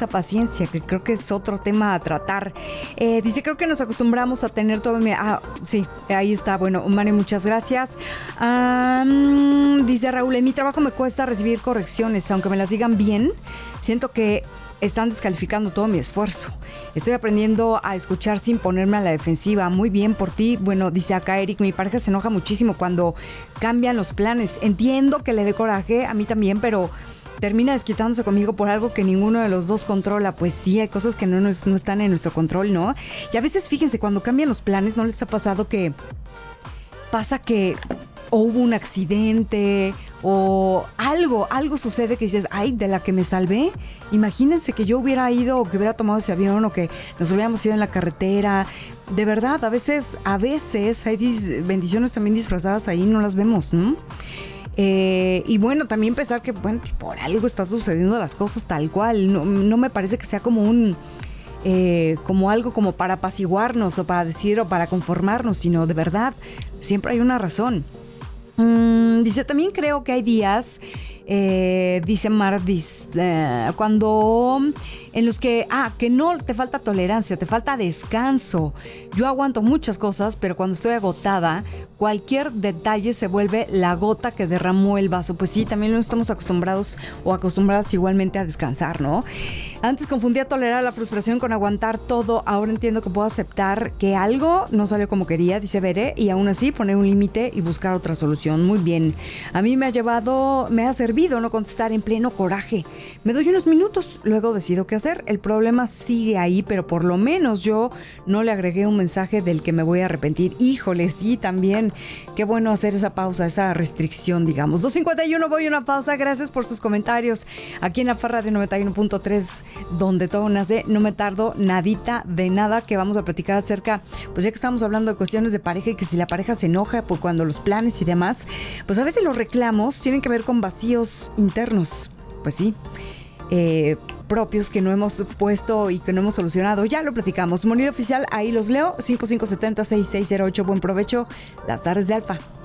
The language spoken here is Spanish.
esa paciencia, que creo que es otro tema a tratar. Dice, creo que nos acostumbramos a tener todo... sí, ahí está. Bueno, Mari, muchas gracias. Dice Raúl, en mi trabajo me cuesta recibir correcciones, aunque me las digan bien, siento que están descalificando todo mi esfuerzo. Estoy aprendiendo a escuchar sin ponerme a la defensiva. Muy bien por ti. Bueno, dice acá Eric, mi pareja se enoja muchísimo cuando cambian los planes. Entiendo que le dé coraje, a mí también, pero termina desquitándose conmigo por algo que ninguno de los dos controla. Pues sí, hay cosas que no están en nuestro control, ¿no? Y a veces, fíjense, cuando cambian los planes, ¿no les ha pasado que pasa que o hubo un accidente o algo sucede que dices, ay, de la que me salvé? Imagínense que yo hubiera ido o que hubiera tomado ese avión o que nos hubiéramos ido en la carretera. De verdad, a veces hay bendiciones también disfrazadas ahí, no las vemos, ¿no? Y bueno, también pensar que, bueno, por algo están sucediendo las cosas tal cual. No me parece que sea como como algo como para apaciguarnos o para decir o para conformarnos, sino de verdad, siempre hay una razón. Dice, también creo que hay días, dice Mardis, cuando en los que no te falta tolerancia, te falta descanso. Yo aguanto muchas cosas, pero cuando estoy agotada, cualquier detalle se vuelve la gota que derramó el vaso. Pues sí, también no estamos acostumbrados o acostumbradas igualmente a descansar, ¿no? Antes confundía tolerar la frustración con aguantar todo. Ahora entiendo que puedo aceptar que algo no salió como quería, dice Bere, y aún así poner un límite y buscar otra solución. Muy bien. A mí me ha servido no contestar en pleno coraje. Me doy unos minutos, luego decido qué hacer. El problema sigue ahí, pero por lo menos yo no le agregué un mensaje del que me voy a arrepentir. Híjole, sí, también. Qué bueno hacer esa pausa, esa restricción, digamos. 2:51, voy a una pausa. Gracias por sus comentarios. Aquí en la Farra de 91.3, donde todo nace, no me tardo nadita de nada, que vamos a platicar acerca, pues ya que estamos hablando de cuestiones de pareja y que si la pareja se enoja por cuando los planes y demás, pues a veces los reclamos tienen que ver con vacíos internos. Pues sí. Propios que no hemos puesto y que no hemos solucionado. Ya lo platicamos. Moneda oficial, ahí los leo. 5570-6608. Buen provecho. Las tardes de Alfa.